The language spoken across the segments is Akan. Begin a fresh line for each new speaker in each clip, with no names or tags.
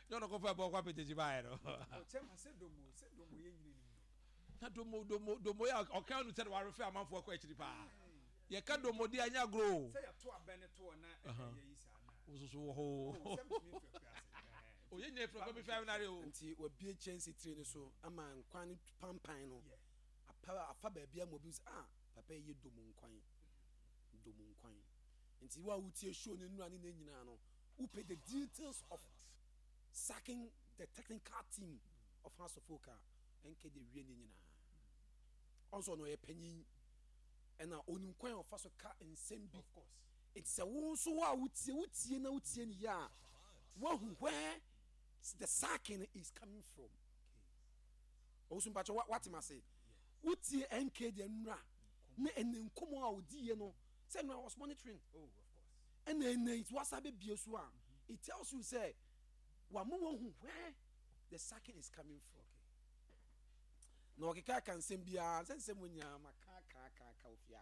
No no kofa bo kwa peteji ba no.
O chema se domo ye nyini ni.
Na domo ya o kan no tell wa refa amanfo kwa chiri pa. Ye ka domo di anya grow.
Say ya to abene to na ye yi sa na.
Osusu ho. O ye nye from me fa na re o.
Nti wa bie chance train so ama nkwan pampan no. Afa ba bia mo bi papa ye domo nkwan. Nti wa wutie show ne nura ne nyina no. Who pay the details of sacking the technical team of House of Oka and ke the wieni nyina. Also no ye panyin and na onim kwan of House of Oka nsem bi.
Of course.
It's a wo so wa wutie na wutie ni ya. Where the sacking is coming from. Also mpacho what him say. Wutie NK the nura na enenkomo a odi ye no. Say no I was monitoring.
Oh, of course.
And then it was a baby so it tells you say where the sacking is coming from.
Okay.
No keka kan sembia sense munya maka ofia.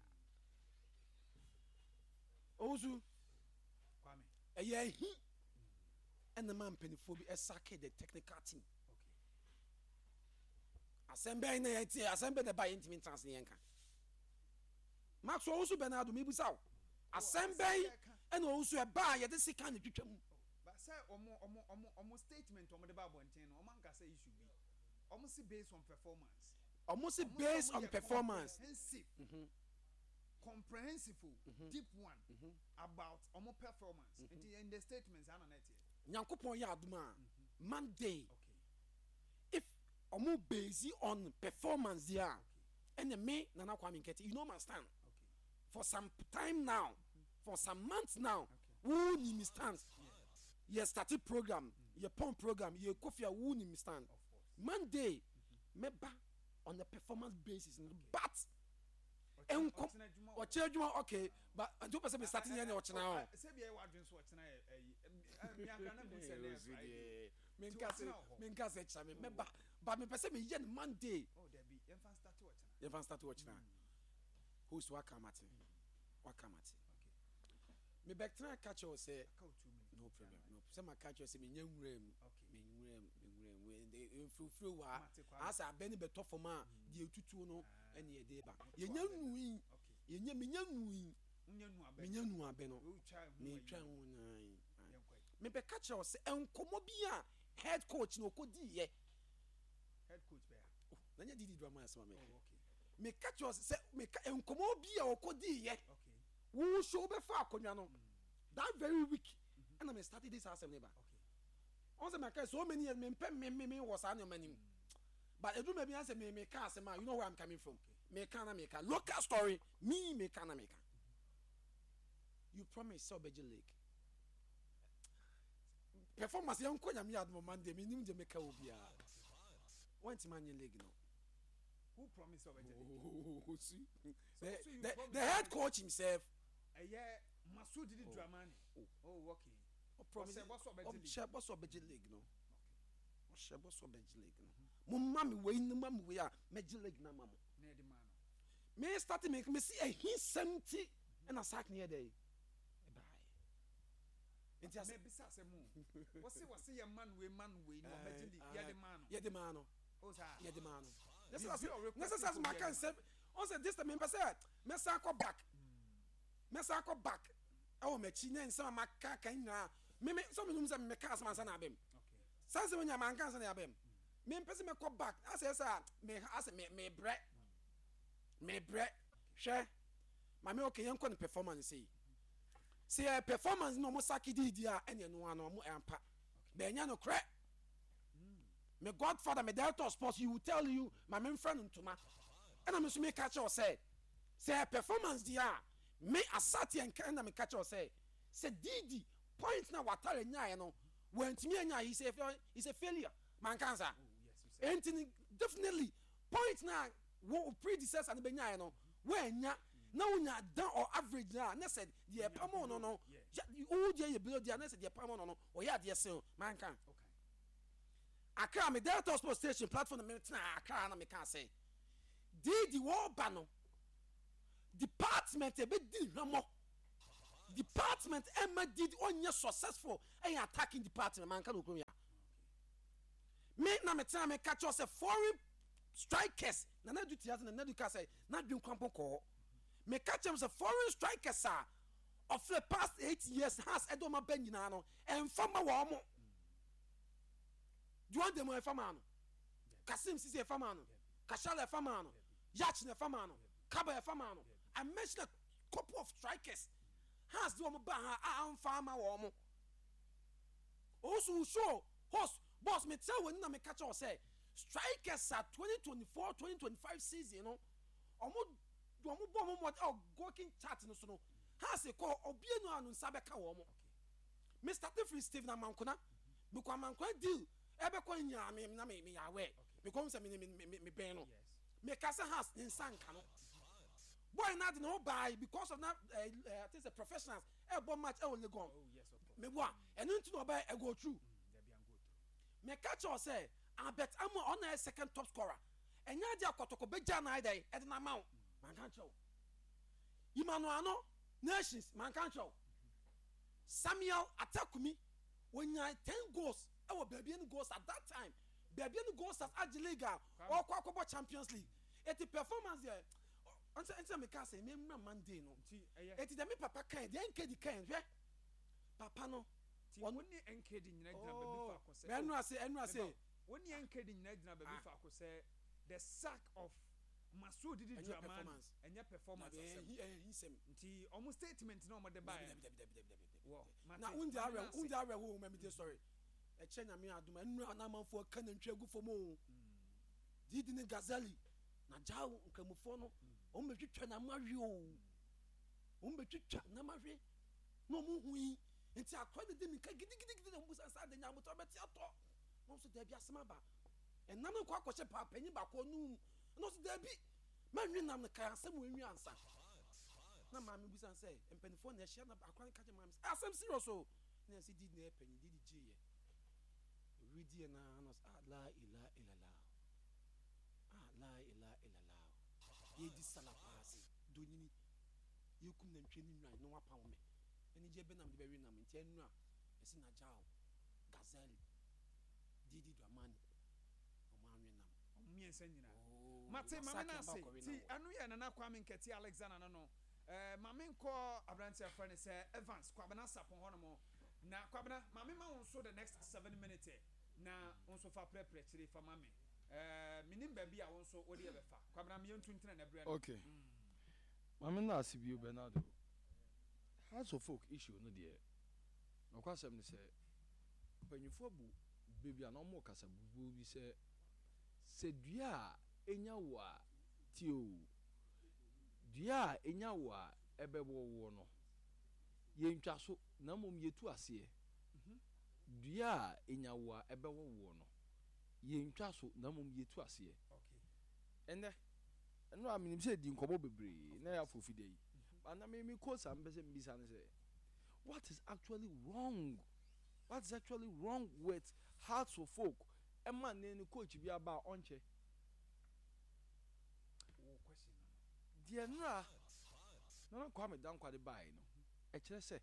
Ozu
Kwame.
He and the man penifo bi sack the technical team.
Okay.
Assemble the buy intimate trans yenka. Max also Bernardo Mibusaw. Assemble and also a buy at the second twitwam.
But say omo statement omo de ba bonten no omo nka say issue bi. Omo si based on performance.
Almost based on performance.
Comprehensive, deep one about omo performance. In the statements I don't know.
Nyankopon ya aduma Monday.
Okay.
If omo based on performance there and me Nana Kwame Nketi, you know my stand.
Okay.
For some time now, for some months now, who ni stand? Ye started program, ye pump program, ye Kofi who ni stand. Monday, meba on the performance basis, but okay, but I do person starting here watch now.
Say be what drinks watch now. Me
Menka say chame meba, but me person me yen Monday.
Oh, there be. You fan start watch now.
You fan start watch now. Who's Wakamati? Okay. Me back try catch you say no problem. No. Some catch you say me nyamrem. Okay. Me nyamrem. We dey free wa. As a beni beto for ma, die tutu no ene ye dey ba. Ye nyanui. Ye nya me nyanui. Me nyanu abe no. Me twa ho nan. Me be catch you say enkomo bia head coach no kodi ye.
Head coach be.
Oh, na nya didi drama asema me.
Oh, okay.
Me catch you say me enkomo bia okodi ye.
Okay.
Who show be far konwa no that very week and I started this house neighbor. Okay. Also my case so many years me was on your menu. But edu maybe answer me can say man you know where I'm coming from. Okay. Me can local story me can make. You promise so beji league. Performance yan ko nyame admo Monday me nim de make obia. Want man league no.
Who promised so beji league?
Oh, see. The head coach himself
Masud did Dramani. Oh, okay.
Promise. What's up, Beji League? No. Okay. What's up, Beji League? No. Mummy, we in the mummy we are Beji League na mama.
Near the man.
Me start to make me see a he 70 and a sack near day. Bye.
It just maybe say mo. What's your man we no Beji League? Yeah, the man.
Yeah, the man.
Oh, sir.
Yeah, the man. This is my can say. On say this the member said, me say go back. Mesa ko back awo machi na nsama maka kan na me so me num say me ka asama na abem okay sanse when ya man kan say na abem me pese me ko back asa me bre hwe ma me okay yen ko no performance say performance no mo sakidi dia ene no ano mo ampa be nya no kre me godfather me director sports you will tell you my main friend ntoma and I'm so me catch or say performance dia me asati and me catch or say Didi point na watare nya no wantimi anya is a failure man cancer and definitely point na wo predecessor and benya no when nya na unya down or average na said the pamo no you je below the na said the pamo no or ya de say man can okay Accra me Delta Sports Station platform me na Accra na me can say Didi wo ba no department e be di hamo department Emma did on your successful and attacking department man can go. Me na me tell me catch us a foreign strikers na na do tias na do ka say na dwun kwampo ko me catch them a foreign strikers of the past 8 years has edoma ban nyina no emfama wo mo do want them emfama no Kasim Sisi efama no Kashala efama no Yach na efama no Kaba efama no I mentioned a couple of strikers has do mo ba ha amfama wo mo also show host boss me tell when na me catch us say strikers at 2024-2025 season, you know, almost working chat no so no. Has a call obieno anu sabeka wo mo. Mr. Free Steve na mankona. Because mankona deal. Ebe ko nya me na me yawe. Because say me ben no. Me kasa has nsanka no. Boy na no buy because of that I think the professionals e bo match e only gone.
Oh yes of course.
Me boa. Enu nti no buy e go through. Me catch us say I bet I'm on a second top scorer. And ya kotoko beja na ide e na ma man kan show. Emmanuel Nations man kan show. Samuel Atakumi when you 10 goals our baby goals at that time. Baby goals at Agiliga or Kwakobo Champions League. It's a performance there. Answer me can say me man dey no. It is me papa kan dey nkedi kan hwe. Papa no.
Woni nkedi nyina gina baby fa ko say.
Enu ase.
When you encourage Nagina baby for say the sack of Masoud did Draman and your performance. He almost statement no more the buy.
Now, undare who remember sorry. A China me adum and no for cannon tregu for more. Didn't Gazali Najao Camufono, Umbetra Namario Umbetra Namari no movie until I credit them in Kagidi the Namutabatiato. No so there be asema ba enam kwa kwose pa panyi ba ko nu no so there be man nwinam ne kan asem wenwi ansa na ma me busan say empanifo na ehia na akwan ka jema asem serious o na si di na panyi di ji ye ready na no la ilaha illallah ye di sala pass donini yekum na ntwe ni nwan no wapa wo me eni je be nam de be wi nam nti enu a esi na jao gazelle Didi Dramani
Omanwe nam Mate mama na say ti anu ye na Kwame Nketi Alexander no mame nko abrantia friend say Evans kwabena sapon ho no na kwabena mame ma won so the next 7 minutes na won so fa prepare chiri fa mame minim ba bia won so odi e be fa kwabena me yontuntina na bre
okay mame na asibio Bernardo House of Folk issue no de no kwasem ni say panyifo bu baby an omo kasa bubu bi se dua enya wa tio dua enya wa ebebo wo no ye ntwa so na mom yetu ase dua enya wa ebewo wo no ye ntwa so na mom yetu ase
okay
eno a minim se di nkobo bebre na ya fofide yi but na me ko sam be se mbisa ne se what is actually wrong with Hearts of Folk a man name coach be about onche dear no kwame dan kwade bai no e kire se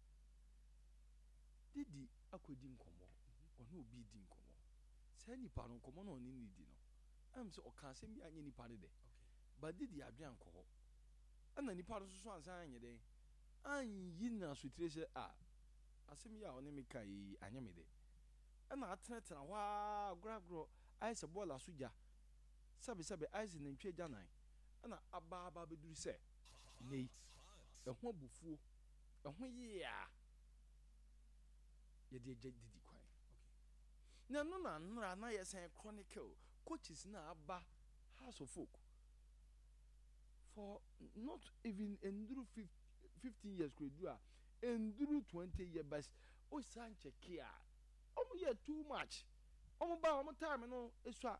didi akodi nkomo ono obi di nkomo se nipa no nkomo no ni nidi no am se o kan se mi anye nipa de but didi adwan nkoho ana nipa no so ansan anye den anyi na so tire se asem ya one me kai anyame de na atena wa gragro ice ball asuja sabe ice na ntwe janan na aba beduru se nei ehwo bufuo ehwo ya ye de didi kwan na no na nra na yesen chronicle coaches na aba House of Folk for not even enduru 15 years kredua enduru 20 years but o san check ya omo ye too much omo ba omo time no esua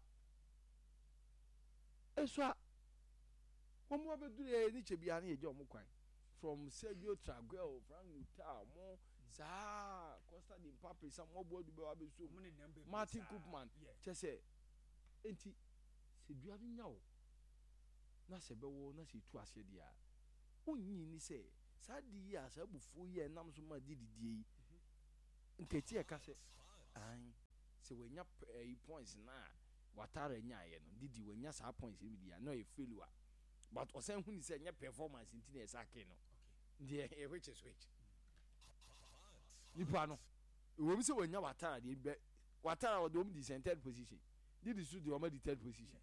omo be dure ni chebia na ye je omo kwan from Sergio Traguel Frank Nuta mo sa Costa di Papi some more bodu be wa be so Martin Koopman chese enti se dua bi nya o na se be wo na se tu ase dia onyi ni se Sadi ya sa bufu ye nam so ma dididie nketi e ka se an se wenya points na watara nya ye no didi wenya sa points bi dia no e failure but osan hu ni se nya performance nti na e sake no die e which is which nipa no we bi se wenya watara de be watara o do di third position didi su de o ma di third position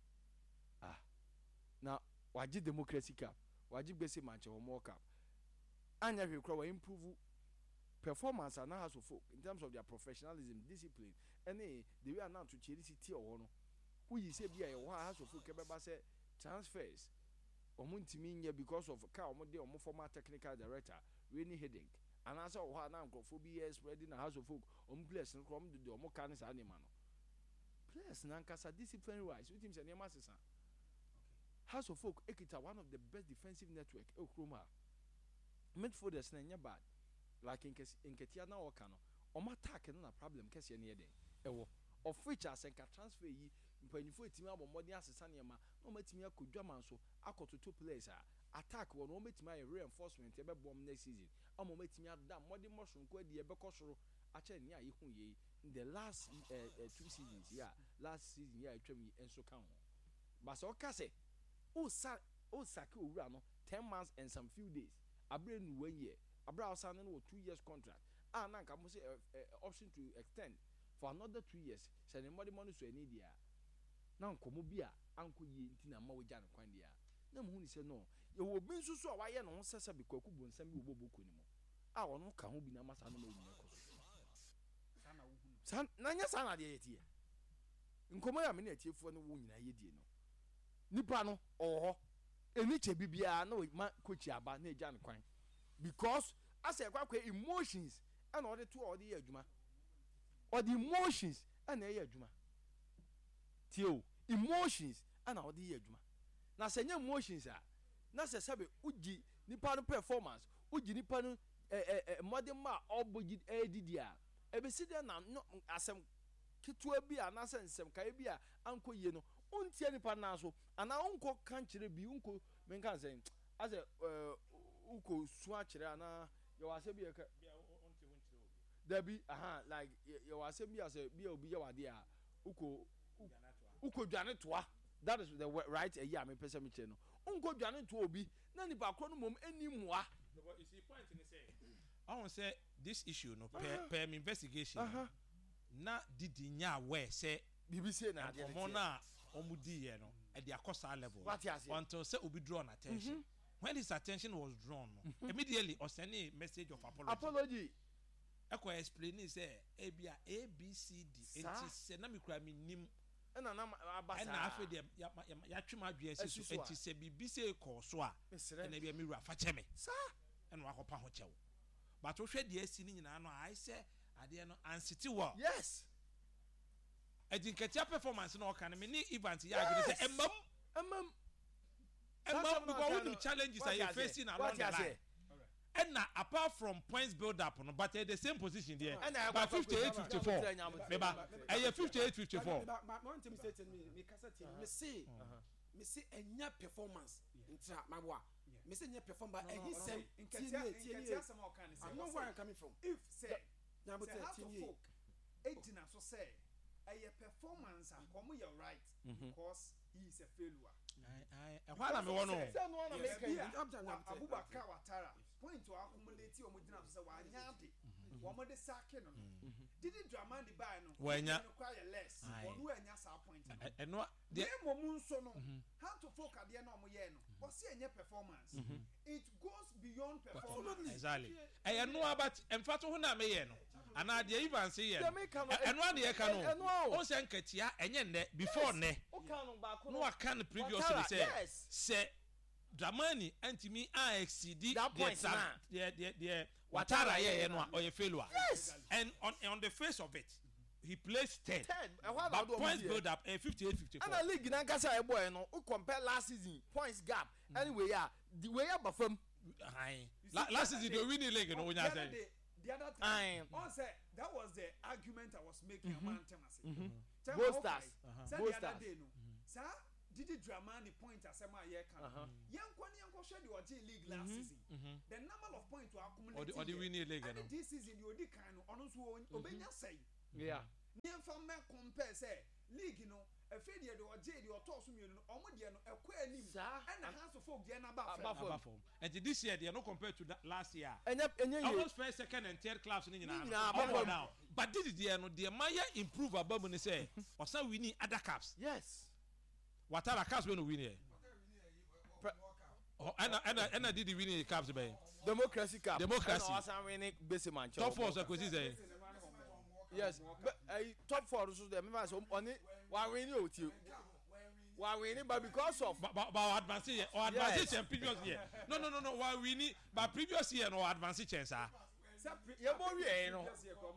na waji democracy cup waji gbese manche o mo cup anya hwe kro wa improve performance and house of folk in terms of their professionalism, discipline, and the way now to Chelsea or no. Who you say be a house of folk say transfers or Muntimin because of a car or former technical director, really headache. And as a while now go for BS spreading a house of folk on bless and come to the Mocanis animal. Plus Nankasa discipline wise with him and Yamasa. House of folk Ekita one of the best defensive network Okroma. Midfielders na bad. Like in Ketia na Okano, or my attack and a problem, Cassia near day. Of which I send a transfer ye, when you put me up on Modias Sanyama, no Metimia could German so I got to 2 players. Attack one, no Metimia reinforcement, ever bomb next season. I'm a Metimia dam, Modi Motion, Quedia Becosro, Achenia, ye in the last 2 seasons, last season, I trained me and so come. But so Casse, Saki Urano, 10 months and some few days. I bring 1 year. Abra signing with 2 years contract. Nanka must say option to extend for another 2 years. Send money so any dia. Now Komobia, Uncle Yintina Mojan Quandia. No moon said no. You will be so why no Sasa because Kubu and Sammy Bobokunimo. I will not come be Namasano. San Nanya Sana de Etia. In Komaya Minute for no wound I did no. Nipano or any Bibia no coach about Nejan Quine. Because I say emotions and all the 2 or the Juma or the emotions and a Juma. Tio emotions and all the Juma. Now say emotions are now say sabe uji nipano performance uji nipano modern ma or budget ADDR. Ebesidia na no asem kitwa bi anase nsem kai bi a anko ye no untie nipa na so ana unko kanchire bi unko menka say as uko swa kire ana yo ase bi ka dabi like yo ase bi ase bi obi ye wade a uko dwane toa. That is the right me pese me che no unko dwane toa obi na nipa kro no mom animua.
But you see point in say I want say this issue no per investigation na didi nya aware say
BBC na
de na omudi ye no e de akosa level until say obi draw attention. When his attention was drawn, immediately or send a message of apology. I could explain it say ABCD. And she said, "Namikra mi nim." And after them, Yachuma dress is and she said, "BBC call soa." And maybe a mirror facheme. And Wakopa Hotel. But we said yes, in I say, I didn't know and city war.
Yes.
I didn't get your performance in all kind of many events. Yeah, mum. And because the challenges are you facing along the line. And now, apart from points build up, but at the same position there, by 58-54. Maybe I have 58-54.
Me see a new performance in my work. Me see new performance, and he said, "I'm not where I'm coming from."
If say, how to folk, 18 so say, a performance and come you're right because he is a failure.
Why am I one?
Abubakar Watara point to accumulate your Mudina so why nyadi. One de sacking on. Didn't Dramandi buy no when you require less or who and yas point.
And what the
Momunsono how to folk at the end of Moyeno or see a performance. It goes beyond performance.
Exactly. I know about and Fatuna Mayeno. And I even see it. And one year can no Sankatia and yen before ne. No, I can't previously say Dramani anti me I exceed that point. Yeah, Watara or a failure.
Yes.
And on the face of it, he placed 10. But points build up a 58-54.
And a league in Ankasa boy no compare last season points gap. Anyway, the way up from
last season the winning league no
the other time that was the argument I was making about Both stars. The other day no. Sir, Didi Dramani point asema ye kan. Yankwa ni yanko share the OG league last season. The number of points to accumulate.
Or the winning league.
And this season the odi kan ono so obenya say.
Yeah.
Nyemfa me compare say league no afei de OG de oto so mienu no omo de no ekwa anim. And House of Folk de na ba form.
And this year they are not compared to last year.
Almost
first, second, and third clubs in now. But this is the no the Maya improve above when they say or some we need other caps.
Yes.
What other caps when we win here? And I did the winning caps by
Democracy Cup.
Democracy.
And also winning basic man.
Top 4 so
yes. But top 4 so the members on it why winning out you. Why winning but because of
but advancing or advancing previous year. No. Why winning but previous year no advancing chance ah.
Yeah, boy, you know.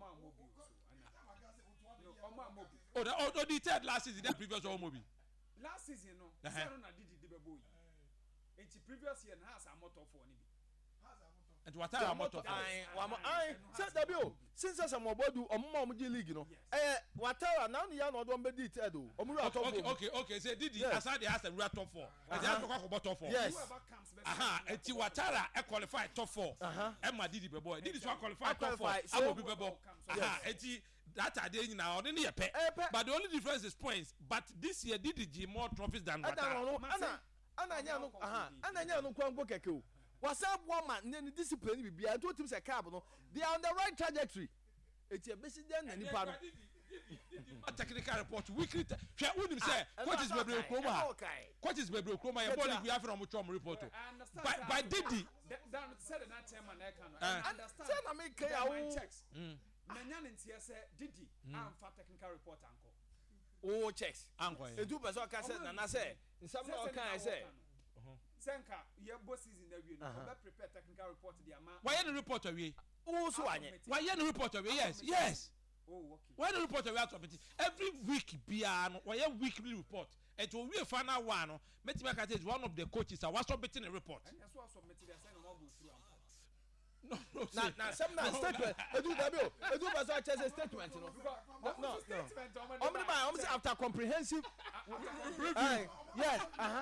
Oh, the third last season, the previous one movie.
Last season, no. Seven na did the boy. In the previous year, has a motor for any.
And what are motor for?
I said W. Since as a mobile, Mom League, you know. Whatever now the young don't be detailed.
Okay. Say did he aside the house and we are top 4. And they have to talk about top 4.
Yes.
And Tiwatara qualified top 4. Emma did the boy. Did this one qualify top 4? I will be bebo. And that are they now only a pay. But the only difference is points. But this year did the more trophies than Watara.
Ananya no kwango keke. Was up one man then discipline be and two teams a cab no. They are on the right trajectory. It's a basic then and
technical report weekly. Who say what is Bebro Chroma? What is Bebro Chroma? Your body we have from Mutual report. By Didi.
Down said that time and I understand.
I make clear
checks. Nanyan in TSA Didi and for technical report uncle.
Oh checks.
Uncle.
The 2 person can say and I say in some can I say
Senka, your boss is in the room. Prepare technical report to the amount.
Why the report away?
Oh, so
why the report away? Yes.
Oh, okay.
Why the report away out of it? Every week, piano, why a weekly report? And to be a final one, Metimaka is one of the coaches. I was submitting a report.
And that's what submitted a sign of
No, some statement. I do a statement. No. After comprehensive review. Yes.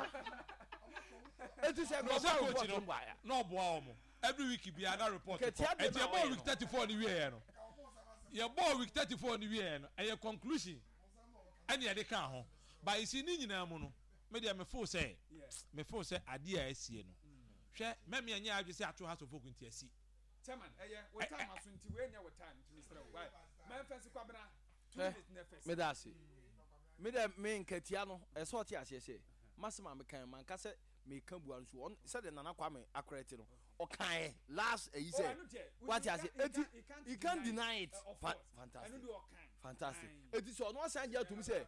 It is a
coach, no boy. Every week you be another report. And your ball week 34 in the year. Your ball week 34 in the year. And your conclusion. And you can't. But you see, Nina Mono. Maybe I'm a fool say. Me fool say, idea is here. Share, maybe I just say I have to focus in TSC.
Chairman, what time I swing to when you were time to Mr. White. My fancy Quabana. 2 minutes nefes.
Medasi. Meda main Ketiano, a sort as you say. Massima McCann, Mancassa, may come one one, said Nana Kwame, accredited. Okay, last he said, what has it? You can't deny it. Fantastic. It is on one side here to me say.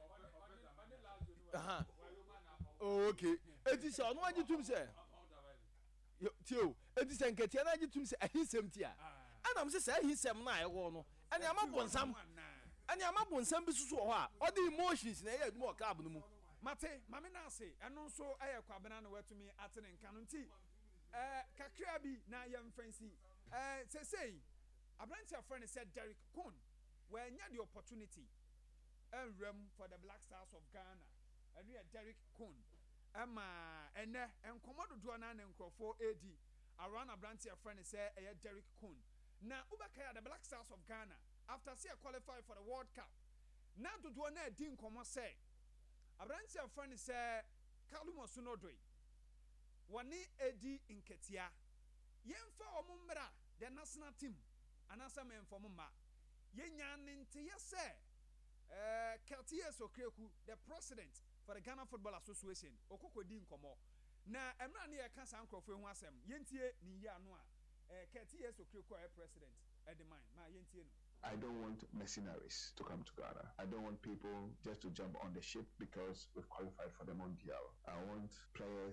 Okay. It is on one to me say. Tio, it is en Ketiana to say, he's empty. And I'm just saying he's some night or no. And I'm up on some. And I'm up on some business or all the emotions in a more carbon.
Mate, Mamina say, and also I have Quabana word to me at an encounter. Kakrabi, na young fancy. Say, a branch of friend said Derek Cohn, where you had the opportunity and room for the Black Stars of Ghana. And we are Derek Cohn. And Commodore Duanan and Crawford AD. Around a branch of friend said Derek Cohn. Now, Ubaka, the Black Stars of Ghana, after see qualified for the World Cup. Now to do an didn't come say. A branch of friend said, Kalumo Sunodwe. Wani Edi in Ketia. Yenfa Omumbra, the national team. Anasa men for Mumma. Yenyan into yes, sir. Ketia Sokreku, the president for the Ghana Football Association. Okoko Din Komo. Na Emrani a cancer uncle for Wasem. Yentie Niya Noa. Ketia Sokreku, president at the mine. Ma Yentie.
I don't want mercenaries to come to Ghana. I don't want people just to jump on the ship because we've qualified for the Mondial. I want players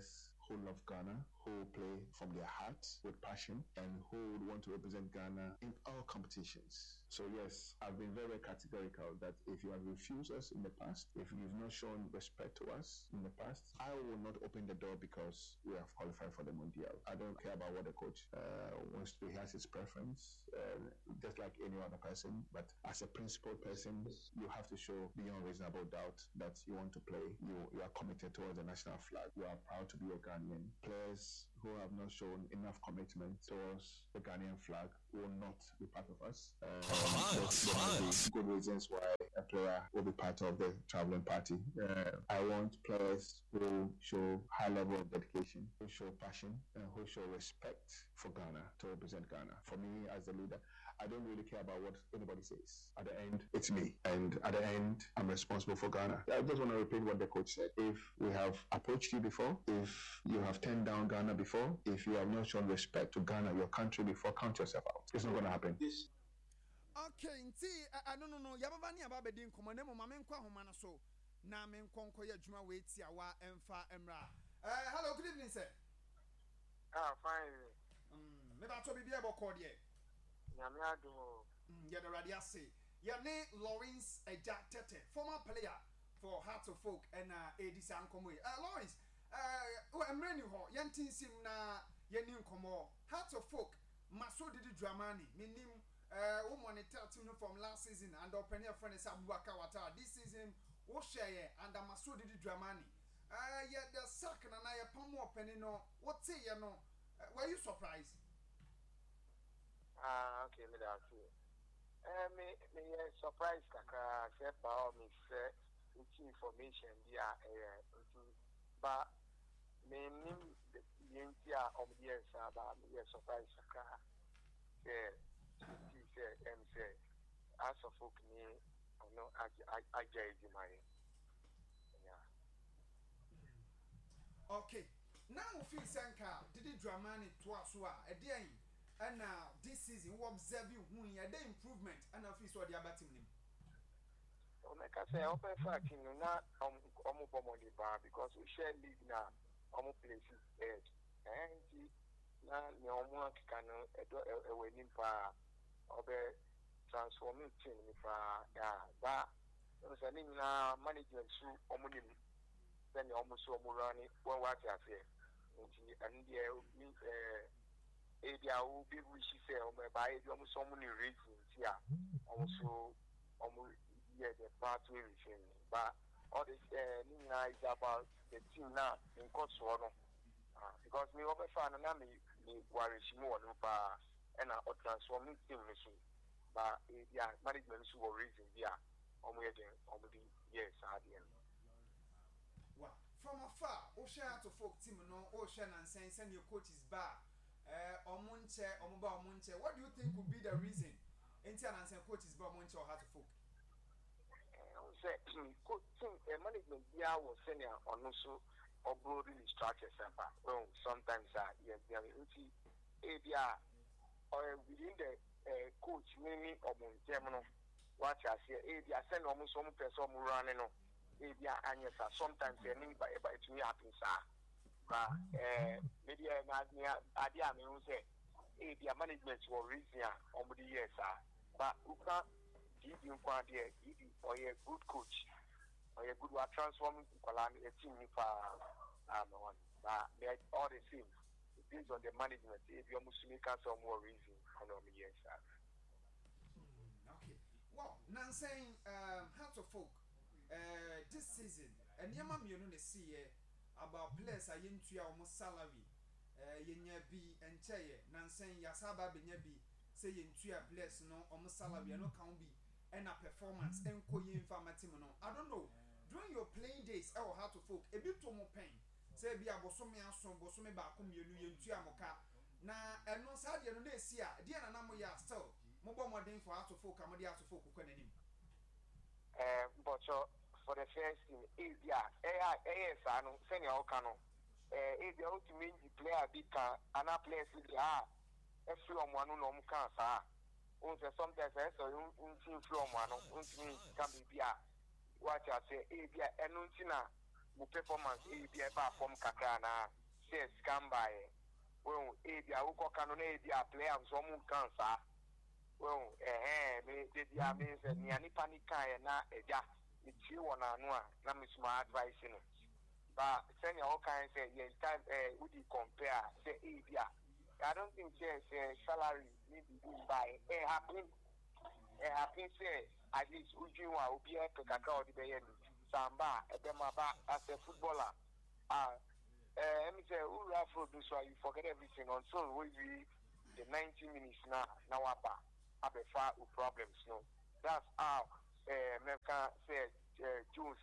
who love Ghana, who play from their hearts with passion, and who would want to represent Ghana in all competitions. So yes, I've been very categorical that if you have refused us in the past, if you've not shown respect to us in the past, I will not open the door because we have qualified for the Mondial. I don't care about what the coach wants to do. He has his preference, just like any other person. But as a principled person, you have to show beyond reasonable doubt that you want to play. You are committed towards the national flag. You are proud to be a Ghanaian. Players who have not shown enough commitment towards the Ghanaian flag will not be part of us. There may be good reasons why a player will be part of the traveling party. I want players who show high level of dedication, who show passion, and who show respect for Ghana, to represent Ghana. For me, as the leader, I don't really care about what anybody says. At the end, it's me. And at the end, I'm responsible for Ghana. I just want to repeat what the coach said. If we have approached you before, if you have turned down Ghana before, if you have not shown respect to Ghana, your country before, count yourself out. It's not going to happen.
Okay, I don't know. Yababani ababedin komonemo mamenkwa homana so na menkonko ya juma weti awa emfa emra. Hello, good evening, sir.
Fine.
Me ba to bibia boko de.
Nyame ado.
Ya the radiase. Ya ne Lawrence Ejatete, former player for Hearts of Folk and Edisa Ankomo. Lawrence, emre ni ho, yantin sim na yeni nkomo. Hearts of Folk, Maso Didi Dramani, minim monitor team from last season and open your friend is Abubakar Wata. This season, we share and Maso Didi Dramani. Yeah, the second and I upon more penny no. What say you know? Were you surprised?
Okay, me that too. Me surprised kaka say about me say information dia but me nim yentia obedience about me surprised kaka say say as of folk ni no I judge my yeah.
Okay, now feel sanka did Dramani twice and this season we observe you who the improvement and office or the other team.
Like I say, open fact, you know, not because we share league now, places and now no one can winning for transforming team for that management through then almost so running what I say and area will be which is by almost so many reasons here also the pathway regime but all this is about the team now in Kosovo because me over fan and me worry more and transforming team but yeah management who reason yeah the yes at the end.
Wow, from afar Ocean to folk team no Ocean and sense and your coach is back. What do you think would be the reason? Coach is Omonche or Heart of Folk?
Management was senior on also or broadly structure sometimes or within the coach meaning of German what I say send almost some person running sometimes by it to me happens. Media idea me say the management will reason over the years but you can't give you or a good coach or a good one transforming a team for but all the same based on the management if you're Muslim some more reason on yes
okay well now saying Hearts of Folk this season and yama me no see about players are into our salary yenya bi encheye nansen yasaba benya bi say into a bless no salary no can be and a performance enko yemfa matim no I don't know during your playing days how to folk a bit to more pain say bi abosome aso bosome ba ko mienu yentu amoka na eno sa de no na esi a de na mo ya still mo bo modern for to folk amode to folk ko nanim
but for the first thing no senior okano ultimate player bika ana players every one no can sa sometimes so from one can be what I say eno ntina mo performance ba form kakana say scam by well ebia wo ko kanu na ebia player so mu cancer well me dey dia me say ni ani panic na eja ni ti wona anu a na me suma advice no but send your kind say yes time would you compare say ebia I don't think say salary need to be by happen say at least uju wa obi e kakaka o di be yen samba ebemaba as a footballer let me say who Afro do so you forget everything until we the 90 minutes now abefa problems no that's how America say Jones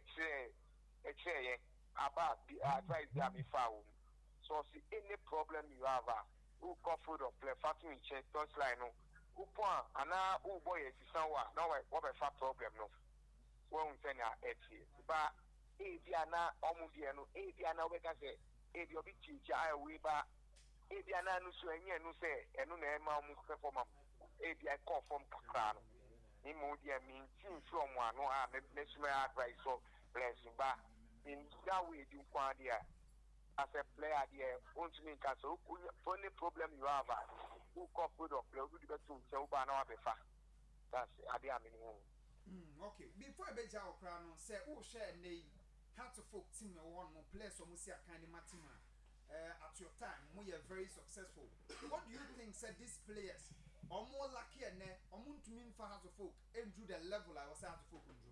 about the advice that me found. So see any problem you have who call food of play factory in check touch line no who point and now who boy is someone now what a problem no when we send our but Diana Omudiano Diana we can say if you be teacher I we ba Diana no so any no say and no ma mu perform Dia call from Kakran Imo dia mean team from one no me advice so blessing but in that way do dia as a player there won't mean so only problem you have who call food of play who get to so ba na abefa that's idea minimum.
Okay before I bet you crown say who share name how to folk team one more players or musia kind of matima at your time we are very successful. What do you think said these players are more lucky and or moon to mean for how to folk and do the level I was how to folk and do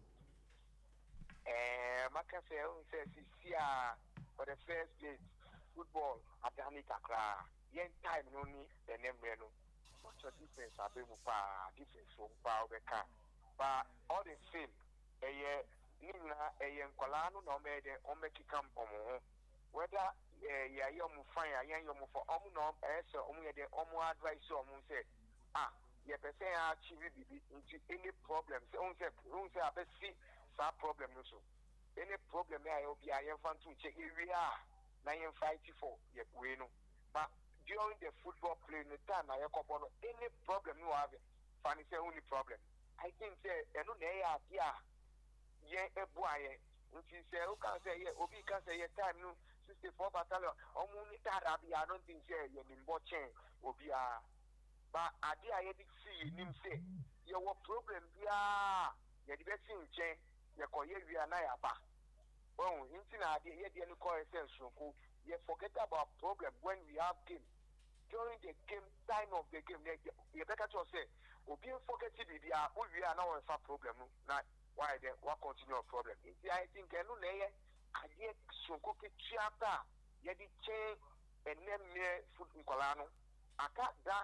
Maka says for the first place football at the Hanikakra yen time no ni the name no much of difference abemu pa difference from pa obeka but all the same nina nkola no no me de o make camp omo whether ya yom fine ya yom for omo no so omo ye de omo advice omo say ye person achieve bibi into any problem say on say abesi sa problem no so any problem ya obi ayen fan to check area na yen fight for ye we no but during the football play no time na ye kopo no any problem you have fan say only problem I think say eno na ya dia ye ebuaye nti say o can say ye obi can say ye time no 64 battalion omo ni tarabi I don't think say ye nimbo chen obi but idea ye di see nim say ye wo problem bia ye di be see nchen ye ko ye wi na ya ba oh nti na idea ye di any call sense so you forget about problem when we have game during the game time of the game you better to say obi forget it bia o wi na o fa problem na why then what continue problem I think enu na ye idea so ko ke tiata ye di chen enem foot nkola no aka da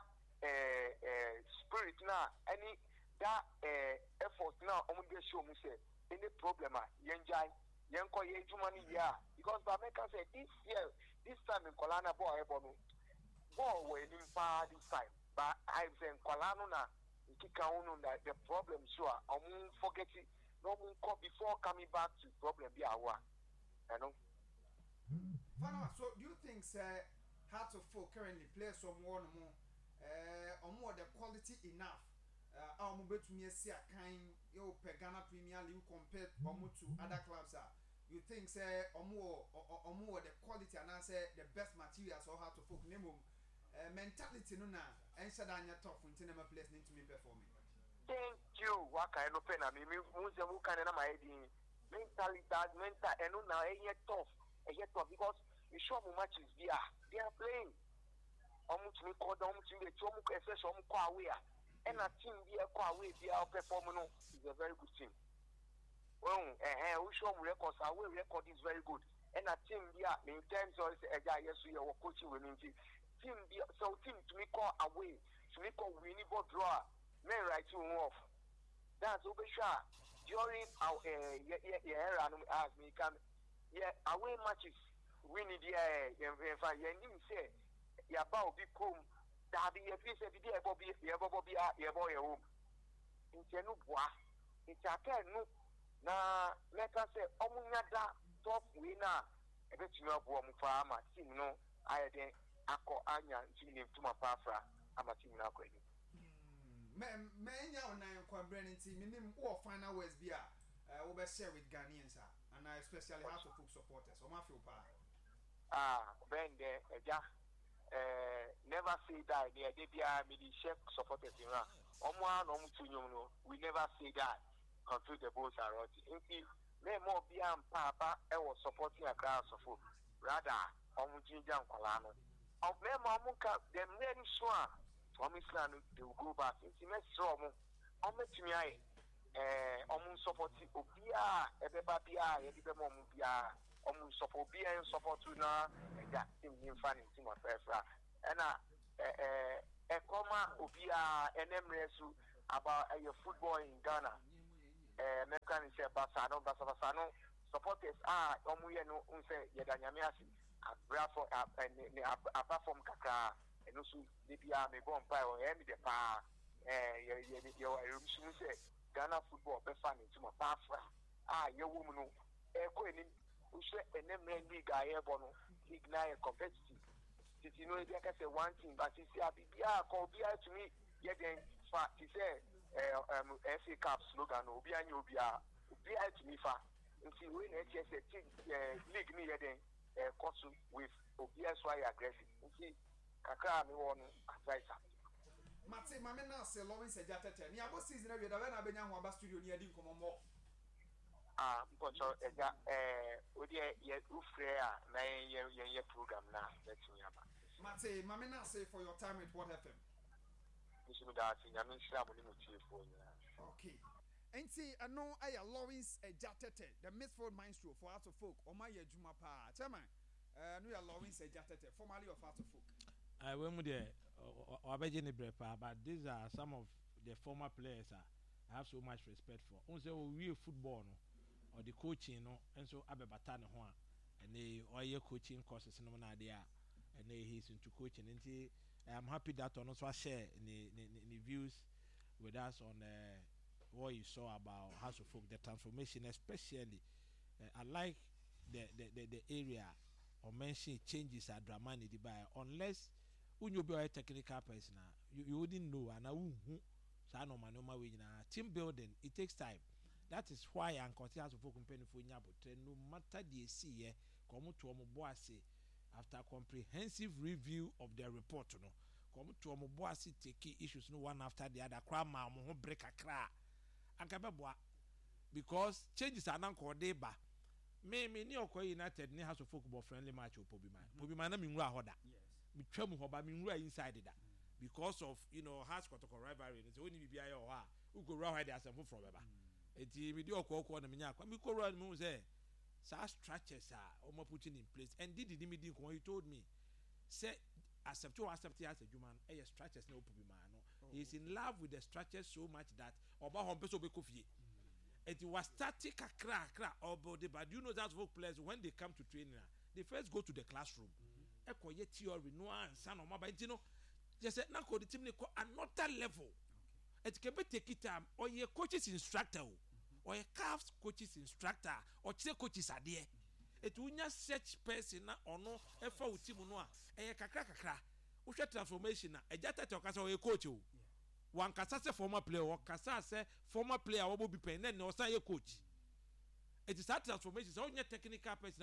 spirit na any that effort now omo dey show me say any problem yenjai yenko ye juma ni ya because ba make say this time in Kolana boy ebonu ball we in far this time but I say Kolana na kika unu na the problem sure omo forget it no mo come before coming back to problem be awa you know
so do you think say how to folk currently play someone more more the quality enough I'm bet me see a kind you Ghana Premier League compared to other clubs you think say more the quality and I say the best materials or how to folk name mentality no na and said I tough until never place need to me performing.
Thank you. What kind of pen I mean who can my mentality that mental and no now tough because you show me matches they are playing almost me call them to the Chomu SS away and a team be a away be our performance is a very good team. Well, we show records our record is very good and a team be in terms of yes we are coaching women team be so team to me call away to me call winning ball draw men right to off that's over sure during our as me come away matches winning the say ya ba obi kom da bi ye fi se bi e bo home intenu boa itaka nu na leka say omunya da top winner e be tinu abo mu fa ma team no ayede akọ anya ntini ntuma pafra ama team na akọ ni
me nya onan kwambre nti minim wo final words bi we be share with Ghanaians and especially how to folk supporters o ma feel pa
Ben there never say die there they be a midi chef supporters in ra we never say that until the balls are out. If me more be papa was supporting a class of food rather Jinja Colano of me mamuka them men swan from Islam they will go back in the next room on me to me support Obia Ebebabia Edibemobia support Bia and support to now that thing in fan in Timor Fefra and a comma Obia and Emresu about your football in Ghana. American say Basano supporters are Omuyano Unse Yadanyamiasi apart from Kaka and also Libya may go on by or Emmy the Pa say Ghana football be fan into my pafra. Your woman Echo who say an Emerald League Airbono ignite competitive. Did you know they can say one thing, but he said call Bia to me yet then he said FA Cup slogan Obia Ubia to me fa. And see when HSA league near then cost with Obia Sway aggressive. And see Kaka me one advisor.
Mate mamena se Lawrence Ejatete. Ni abo season we da na benya ho aba studio ni adi nkomo mo.
Mpocho eja odi ye ufre na ye program na let me aba.
Mate mamena say for your time with What FM. Okay. And see, I know I Lawrence Ejatete, the Misford Maestro for Art of Folk, or my Juma Pa. Chairman, no Lawrence Ejatete, formerly of Art of Folk.
I went with the Abajini Brepa, but these are some of the former players I have so much respect for. Also, we football or the coaching, and so Abe Batana Hua, and they all your coaching courses in Nomadia, and he's into coaching. And I'm happy that on also share in the views with us on what you saw about House of Folk, the transformation, especially. I like the area or mention changes at Dramani by unless you be a technical person, you wouldn't know. And team building, it takes time. That is why I'm considered House of Folk company for no matter the see come to after comprehensive review of their report, come to Omoboasi take issues one after the other. Crama mo break a cra, and Kababwa because changes are not called deba. Me ni Oko United ni House of Football friendly match with Pobima. Pobima na minwa hoda. Me twemu hoba minwa inside that because of harsh protocol rivalry. So when you be ayo ha, who go round there some from eba. Eti me di Oko na minya kwa. Me ko round mo say. Such structures are putting in place, and did the meeting when he told me, say, accept as a human, structures no man. He's in love with the structures so much that Oba Hompeso Bekofi. It was static a crack or body, but you know that's work players when they come to training, they first go to the classroom. Echo yet theory, no answer, no more, just said, now the team another level. It can be take it time or your coaches instructor. Or a calves coaches instructor or cheer coaches are there. It will not such person or no effort with Timonoa, a kakra, which transformation, a jata to Casa or a coach. One Casasa former player or Casasa former player will be paying then or say a coach. It is that transformation, so your technical person.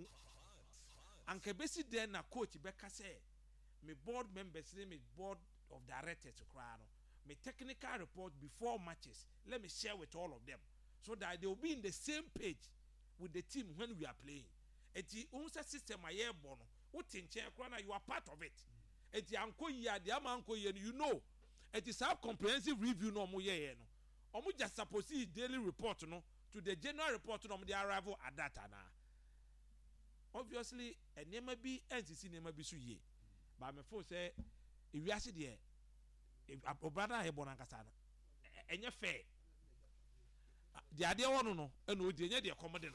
And Cabesi then a coach Becca say, me board members, me board of directors to crown, me technical report before matches. Let me share with all of them. So that they will be in the same page with the team when we are playing. It's the own system I hear bono. What in Chekrana you are part of it. It's the uncle here, the uncle here, you know. It is our comprehensive review no more year. No, just supposed to daily report no to the general report no the arrival at that na. Obviously, a name be NCC name be so ye. But my phone say if you ask there, if a brother he born Ankasana, and you fair. The idea one no, and no dear, the accommodate.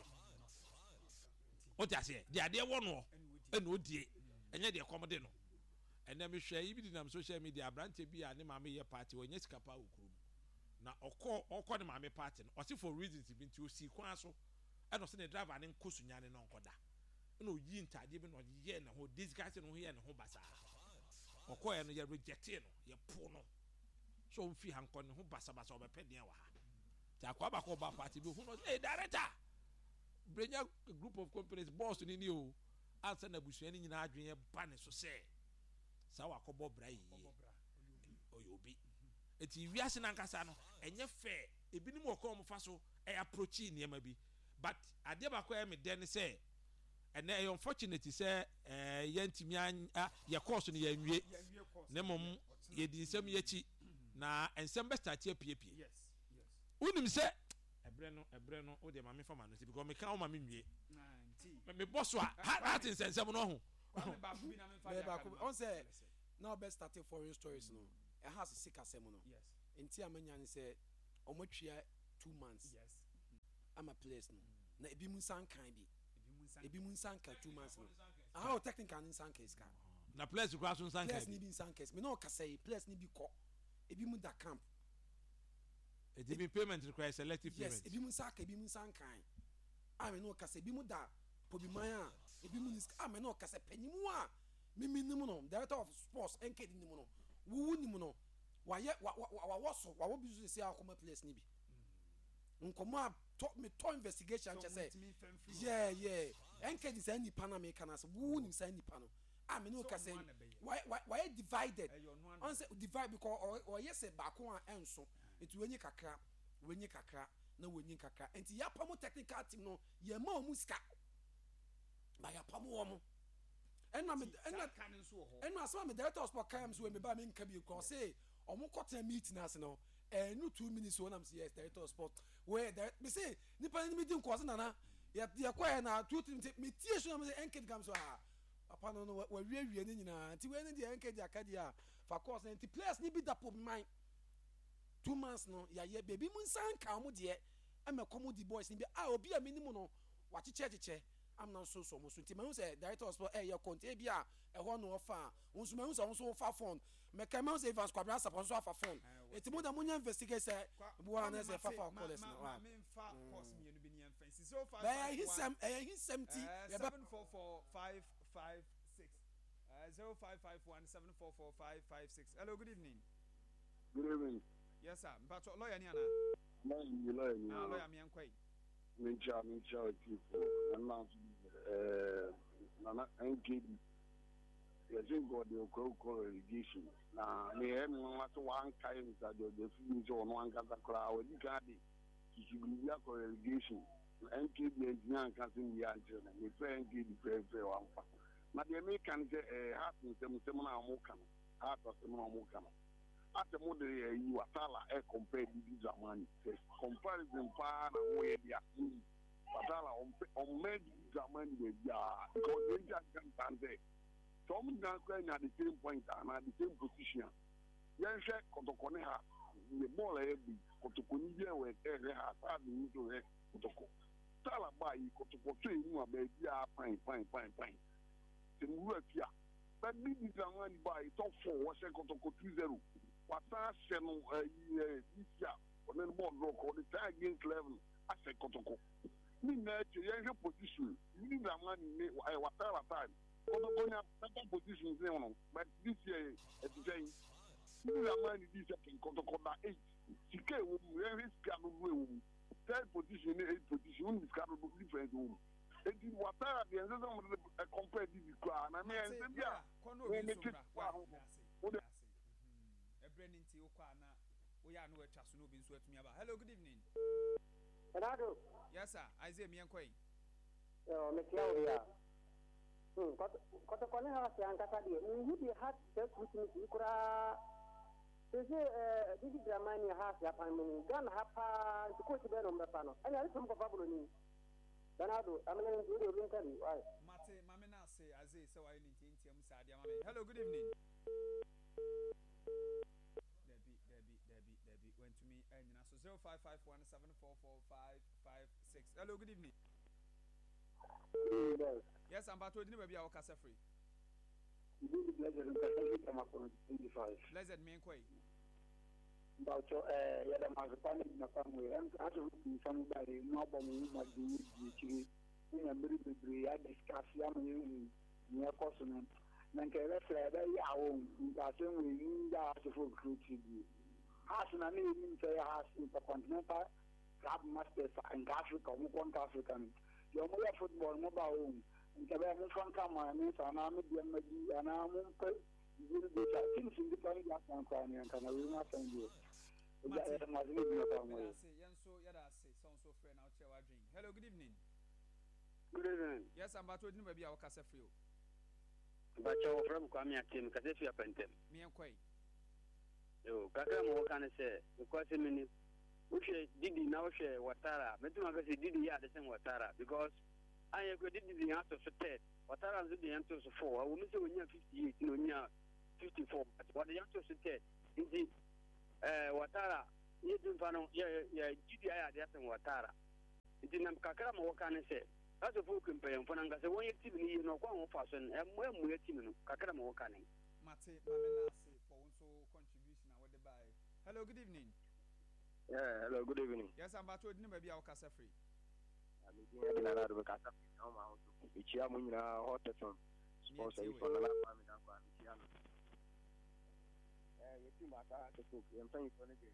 What I say, the idea one no, and no dear, and yet the accommodate. And then we share even in social media, branch be a mammy party when yes capa ukrum. Now, or call the mammy party, or see for reasons even to see Quaso, and also the driver and Cosunan and Oncoda. No yin tide even on yen who disguising here and home basa. Or call and you're rejecting your poor no. So if you have gone home basa or a penny hour. Takwaba Koba party, who knows, hey, director, bring a group of companies, boss in you. ansa na busua ni nyina adwen ba ne so se sa wakɔbɔ bra yi oyobi eti wiase nankasa no enye fair ebinim wɔkɔ mo fa so approach niema bi but ade ba kɔ me den say ene unfortunate say yantimi ye course no ya nwie ne mom ye di nsem ye chi na ensem be start apiepie yes unim say ebre no o de ma me fama no because me kan o ma me nwie me boss wa that nsem no ho
on say now best starting foreign stories no it has sick asem no yes enti amanya ni say omotwia 2 months yes I'm a place no na ebi mun san kan bi ebi mun san ka 2 months no how technical in san case ka
na place kwa so san ka
place ni bi san case me no ka say place ni bi ko ebi mun da camp
ebi bi payment require selective payment
yes ebi mun san ka ebi mun san kan a me no ka say ebi mun da pobi man a ebi mun a me no ka say panimu a mimi nimu no director of sports NK nimu no wu nimu no wa woso wa wo bi so say akoma place ni bi nkoma me to investigation che say yeah enke di say nipa na me kana say wu ni say nipa no a me no ka say why divided on say divide because or yes ba ko a enso etu wenyi kakra na wenyi kakra enti ya pamo technical team no ye ma o muska ba ya pamo wo mo enna asema me director of sport kam so we me ba me nka bi ko say omo kote meeting as no no 2 minutes when I'm yes director of sport where that me say nipa ni meeting ko na ya kwa na 2 3 me tie so na me enked gam so papa no wa wie ni nyina nti we ni de enked akade a fa course nti players ni bi da pop mind 2 months no ya ye baby mun san ka mo de e me komo di boys ni bi obi a minimum no wa cheche am na so mo so nti me say director of sport ya konti bi a ho no ofa unso me so ofa phone me ka me say Evans Kwabena support so ofa phone eti mo da munya investigate say bo na say fa call us no
me fa course me no bi ni emfancy so 5
him
0551744556 hello good evening yes sir mpacho lawyer ni ana
lawyer
me enkwai
mincha tipo na NKD yes go the call irrigation na me em what one kind that the fees on one gather crowd you got it you be call irrigation NKD engineer can see me answer na me NKD fair one na the American say happen them na mo kan heart of them na mo kan at the model you atala compare this zaman comparison pa na mo ye dia atala on made zaman we dia because they just can say some na na the same point and at the same position yen she kotoko ne ha the ball e bi kotoko ni je we ha sa bi to he kotoko tala ba yi kotoko to enu aba dia fine tin wu afia but this zaman by top 4 was kotoko 2-0 wata se no this year on the board rock on the tie against level as a kotoko ni na che yen he position ni zaman ni wata time kotoko nya better position ni no but this year it is saying ni zaman ni this year kotoko da 8 sike wo yen he sika no wo third position ni 8 position ni sika no different wo eti wata the end of compare this kwa na me en se bia we me ti kwa ho
Brenninti Okwana, we are no chance no being sweat me about. Hello, good evening.
Hello.
Yes, sir. Isaiah Miankwe.
Claudia. Kotokone house and Catadi. You be hard to put me in Kura. This Dramani has happened. Gun hapa to coach Ben on the panel. And I come for Babylon. Bernardo, I'm going to do the interview.
Mate, Mamina say, Isaiah, so I need to Intium Sadia. Hello, good evening. Debbie went to me and so 0551744556. Hello, good evening. Yes, I'm about to do maybe our casa free. Blessed me inquiry.
About your panic in the family and actually somebody nobody might be in a very degree. I discuss young near person. Nankere Friday, our we need to recruit you. As an name say has intercontinental club masters in Africa, African. Your mother football mobile home. nkabe mo fanka ma ni sa na me de magi ana mo mpe yiri de ta tin sin de pan ya kan kwa ni kan na we ma san je ya ma zini bi na mo
yenso yada ase so frɛ na ɔkyerɛ wadwen. Hello, good evening.
Good evening.
Yes, I'm about to do maybe our casa free.
But your friend Kwame Akim, Kasefi Apentem.
Me and Quay.
Yo, Kakra mo can say, because I mean, which Didi now share Watara, Metuma say Didi ya the same Watara, because I agree Didi the answer for 10. Watara is the answer for 4. I will say when you're 58, no, near 54. But what the answer for 10 is the Watara, you don't know, Didi I had the Watara. It didn't Kakra mo can say. That's a full campaign for Nanga. When you see me, you know, one person, and when we're teaming, Kakra mo can.
Mate, Mamela say for also contribution. I would buy. Hello, good evening.
Yeah, hello, good evening.
Yes, I'm about to do maybe our casa free.
I'm in a lot of casa free. I'm out. It's Yamun, Hotterson, sponsor for the last family. You see, my car to cook. I'm paying for the day.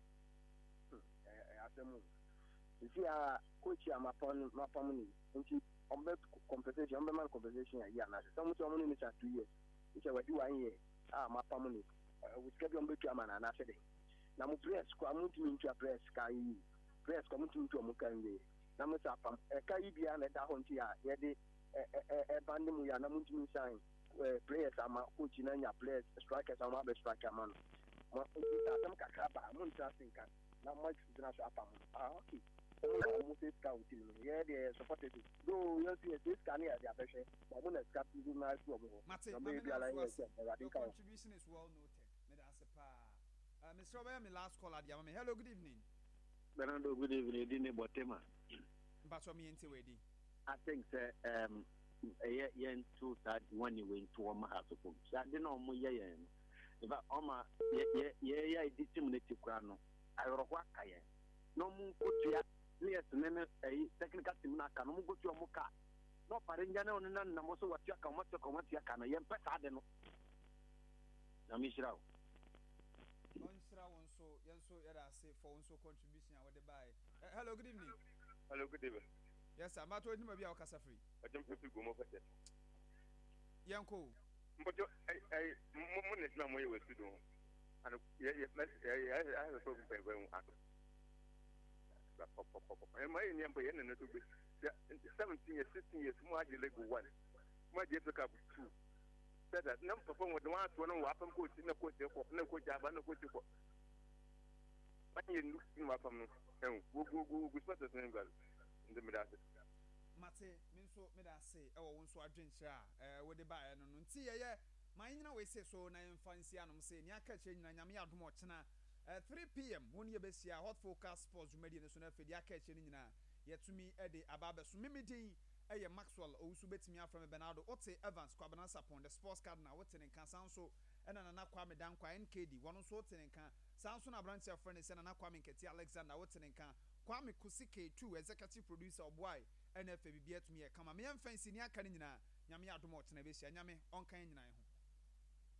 You see, coach, I'm upon my family. On the compensation, on the man compensation, yeah, some money is 2 years. Which I do 1 year. My family. We kept on the chairman and I said, now, press, come into a press, press, come into a Mukande. Namasa, a Caribbean at Ahontia, yet a banding, we are not moving sign. Players are my coach in your players, strikers are my best striker man. I'm Kakaba, I'm not trusting. Not much is not up. Okay. Almost counting. Yeah, they supported it. Though you see this can hear the pressure, but when it's captain, nice woman.
Your contribution is well noted. Mr. Robert, my last call at Yamame. Hello, good evening.
Bernardo, good evening. Dine Botema.
But for me, ready.
I think a year and 2 that when you went to Oma House of Books. I didn't know more. If I Oma, yeah, I disseminated Grano. I wrote what I am. No more good yes, a technical Simaka, no good to Moka. No Parinjano, and also what you come to come to Yakana, Yam Pasadeno. Namishra.
So yeah, I say for also contribution. I would buy. Hello, good evening.
Hello, good evening.
Yes, I'm about to maybe our casa free.
I don't think you go more for that.
Yanko.
But I money no more with you. And yeah, I have a problem by when I am my young boy and to be 17 years, 16 years, more you like 1. My dear took up 2. Said that no perform with the ones who know what I'm coach in the coach, no coach, I have no coach. You look in my family, and we'll go with better than in the middle.
Mate, Minso, made I say, oh, once I drink, with the buy and on tea, yeah. My always say so, and I am fancy, and I'm saying, yeah, catching Yamia Mochana at 3 p.m. One year best year, hot focus sports media, so for the catching in yet to me, Eddie Ababa, so Mimidi, Maxwell, also bet me out from Bernardo, Ote Evans, Quabanas upon the sports card now, what's in Cansanso, and an Aquame Danqua and KD, one also in Can. Samson Abrantes friend is an Kwame Keti Alexander Wattenenka, Kwame Kusike, 2 executive producer of Y, NFB to me a come. I am fancy near Canina, Yamia Dumot Nevesia, Yame, on Canina.